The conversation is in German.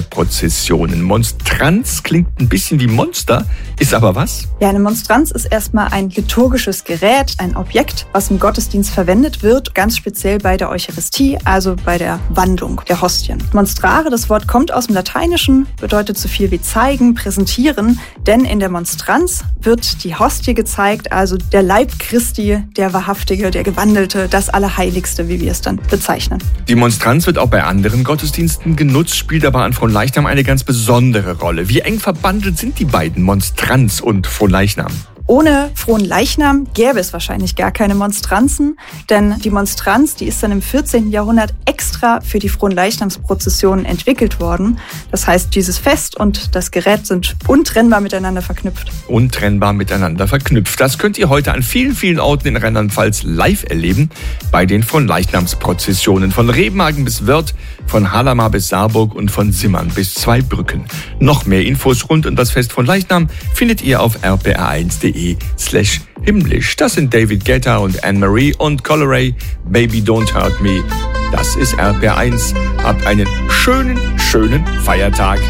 Prozessionen. Monstranz klingt ein bisschen wie Monster, ist aber was? Ja, eine Monstranz ist erstmal ein liturgisches Gerät, ein Objekt, was im Gottesdienst verwendet wird, ganz speziell bei der Eucharistie, also bei der Wandlung der Hostien. Monstrare, das Wort kommt aus dem Lateinischen, bedeutet so viel wie zeigen, präsentieren, denn in der Monstranz wird die Hostie gezeigt, also der Leib Christi, der Wahrhaftige, der Gewandelte, das Allerheiligste, wie wir es dann bezeichnen. Die Monstranz wird auch bei anderen Gottesdiensten genutzt, spielt aber an Fronleichnam eine ganz besondere Rolle. Wie eng verbandelt sind die beiden, Monstranz und Fronleichnam? Ohne Fronleichnam gäbe es wahrscheinlich gar keine Monstranzen, denn die Monstranz, die ist dann im 14. Jahrhundert extra für die Fronleichnamsprozessionen entwickelt worden. Das heißt, dieses Fest und das Gerät sind untrennbar miteinander verknüpft. Untrennbar miteinander verknüpft. Das könnt ihr heute an vielen, vielen Orten in Rheinland-Pfalz live erleben bei den Fronleichnamsprozessionen. Von Remagen bis Wörth, von Halamar bis Saarburg und von Simmern bis Zweibrücken. Noch mehr Infos rund um das Fest von Leichnam findet ihr auf rpr1.de/himmlisch. Das sind David Guetta und Anne-Marie und Coloray, Baby Don't Hurt Me. Das ist RPR1. Habt einen schönen, schönen Feiertag.